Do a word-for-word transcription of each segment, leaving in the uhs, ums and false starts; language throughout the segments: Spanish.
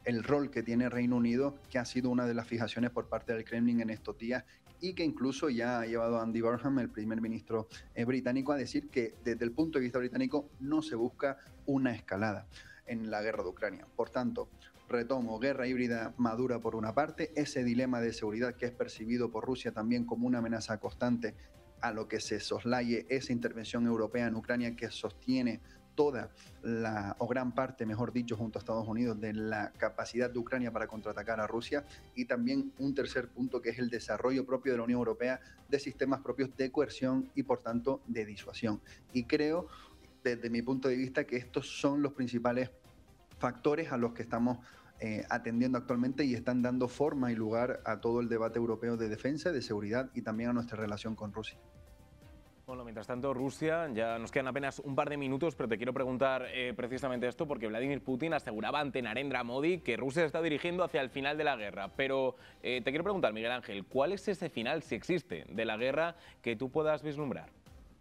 el rol que tiene Reino Unido, que ha sido una de las fijaciones por parte del Kremlin en estos días y que incluso ya ha llevado a Andy Burnham, el primer ministro eh, británico, a decir que desde el punto de vista británico no se busca una escalada en la guerra de Ucrania. Por tanto, retomo, guerra híbrida madura por una parte, ese dilema de seguridad que es percibido por Rusia también como una amenaza constante a lo que se soslaye esa intervención europea en Ucrania que sostiene toda la, o gran parte, mejor dicho, junto a Estados Unidos, de la capacidad de Ucrania para contraatacar a Rusia, y también un tercer punto que es el desarrollo propio de la Unión Europea de sistemas propios de coerción y, por tanto, de disuasión. Y creo, desde mi punto de vista, que estos son los principales factores a los que estamos eh, atendiendo actualmente y están dando forma y lugar a todo el debate europeo de defensa, de seguridad y también a nuestra relación con Rusia. Bueno, mientras tanto, Rusia, ya nos quedan apenas un par de minutos, pero te quiero preguntar eh, precisamente esto, porque Vladimir Putin aseguraba ante Narendra Modi que Rusia se está dirigiendo hacia el final de la guerra. Pero eh, te quiero preguntar, Miguel Ángel, ¿cuál es ese final, si existe, de la guerra que tú puedas vislumbrar?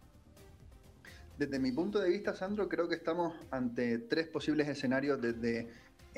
Desde mi punto de vista, Sandro, creo que estamos ante tres posibles escenarios desde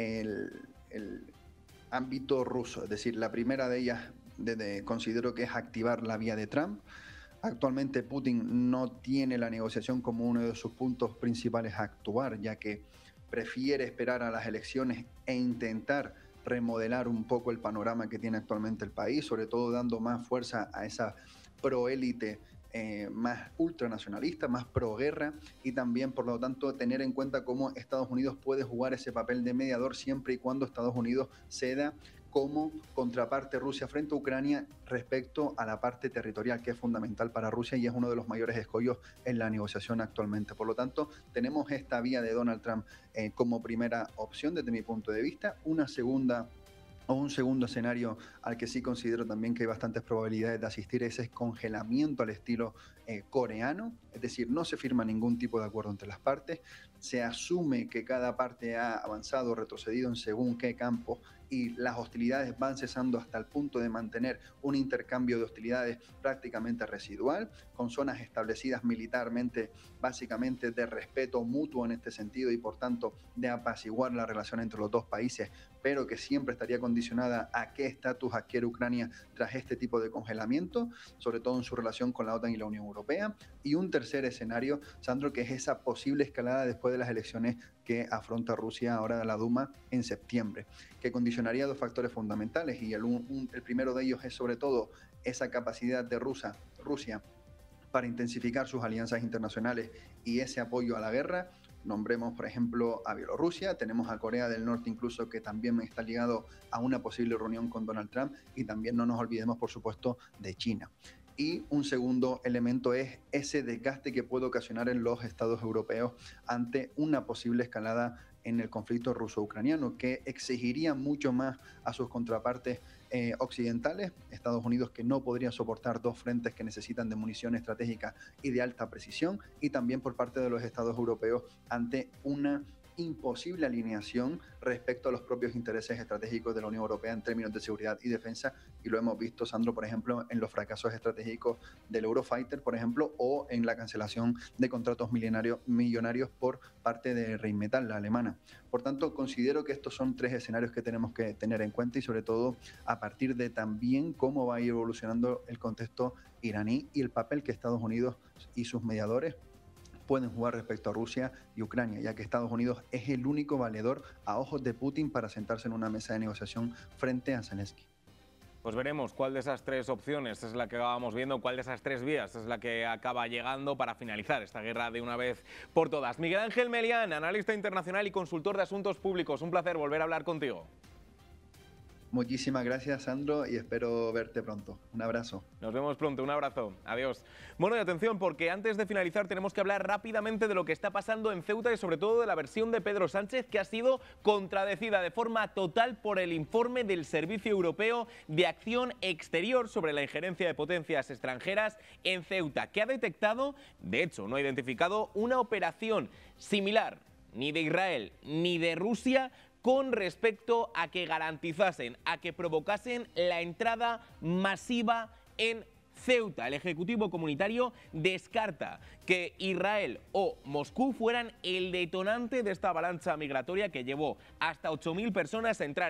el, el ámbito ruso. Es decir, la primera de ellas desde, considero que es activar la vía de Trump. Actualmente Putin no tiene la negociación como uno de sus puntos principales a actuar, ya que prefiere esperar a las elecciones e intentar remodelar un poco el panorama que tiene actualmente el país, sobre todo dando más fuerza a esa proélite eh, más ultranacionalista, más proguerra, y también, por lo tanto, tener en cuenta cómo Estados Unidos puede jugar ese papel de mediador siempre y cuando Estados Unidos ceda como contraparte Rusia frente a Ucrania respecto a la parte territorial, que es fundamental para Rusia y es uno de los mayores escollos en la negociación actualmente. Por lo tanto, tenemos esta vía de Donald Trump eh, como primera opción desde mi punto de vista. Una segunda o un segundo escenario al que sí considero también que hay bastantes probabilidades de asistir es ese congelamiento al estilo eh, coreano, es decir, no se firma ningún tipo de acuerdo entre las partes, se asume que cada parte ha avanzado o retrocedido en según qué campo y las hostilidades van cesando hasta el punto de mantener un intercambio de hostilidades prácticamente residual, con zonas establecidas militarmente, básicamente de respeto mutuo en este sentido y por tanto de apaciguar la relación entre los dos países, pero que siempre estaría condicionada a qué estatus adquiere Ucrania tras este tipo de congelamiento, sobre todo en su relación con la OTAN y la Unión Europea. Y un tercer escenario, Sandro, que es esa posible escalada después de las elecciones que afronta Rusia ahora de la Duma en septiembre, que condicionaría dos factores fundamentales, y el, un, el primero de ellos es sobre todo esa capacidad de Rusia, Rusia para intensificar sus alianzas internacionales y ese apoyo a la guerra. Nombremos, por ejemplo, a Bielorrusia, tenemos a Corea del Norte incluso, que también está ligado a una posible reunión con Donald Trump, y también no nos olvidemos, por supuesto, de China. Y un segundo elemento es ese desgaste que puede ocasionar en los estados europeos ante una posible escalada en el conflicto ruso-ucraniano, que exigiría mucho más a sus contrapartes eh, occidentales, Estados Unidos, que no podría soportar dos frentes que necesitan de munición estratégica y de alta precisión, y también por parte de los estados europeos ante una imposible alineación respecto a los propios intereses estratégicos de la Unión Europea en términos de seguridad y defensa, y lo hemos visto, Sandro, por ejemplo, en los fracasos estratégicos del Eurofighter, por ejemplo, o en la cancelación de contratos millonarios por parte de Rheinmetall, la alemana. Por tanto, considero que estos son tres escenarios que tenemos que tener en cuenta, y sobre todo a partir de también cómo va a ir evolucionando el contexto iraní y el papel que Estados Unidos y sus mediadores pueden jugar respecto a Rusia y Ucrania, ya que Estados Unidos es el único valedor a ojos de Putin para sentarse en una mesa de negociación frente a Zelensky. Pues veremos cuál de esas tres opciones es la que acabamos viendo, cuál de esas tres vías es la que acaba llegando para finalizar esta guerra de una vez por todas. Miguel Ángel Melián, analista internacional y consultor de asuntos públicos, un placer volver a hablar contigo. Muchísimas gracias, Sandro, y espero verte pronto. Un abrazo. Nos vemos pronto, un abrazo. Adiós. Bueno, y atención, porque antes de finalizar tenemos que hablar rápidamente de lo que está pasando en Ceuta y sobre todo de la versión de Pedro Sánchez, que ha sido contradecida de forma total por el informe del Servicio Europeo de Acción Exterior sobre la injerencia de potencias extranjeras en Ceuta, que ha detectado, de hecho no ha identificado, una operación similar ni de Israel ni de Rusia con respecto a que garantizasen, a que provocasen la entrada masiva en Ceuta, el Ejecutivo Comunitario, descarta que Israel o Moscú fueran el detonante de esta avalancha migratoria que llevó hasta ocho mil personas a entrar